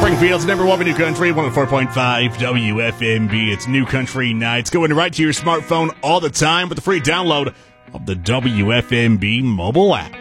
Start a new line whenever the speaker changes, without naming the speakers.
Springfield's number one New Country, 104.5 WFMB. It's New Country Nights, going right to your smartphone all the time with the free download of the WFMB mobile app.